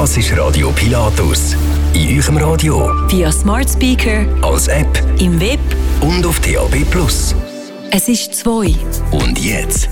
Das ist Radio Pilatus. In eurem Radio, via Smart Speaker, als App, im Web und auf DAB+. Es ist 2. Und jetzt